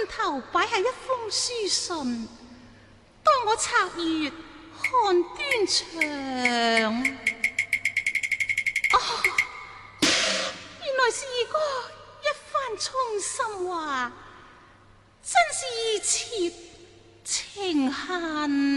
頭擺喺一封書信，當我拆閱看端詳，原來是二哥一番衷心話，真是意切情恨。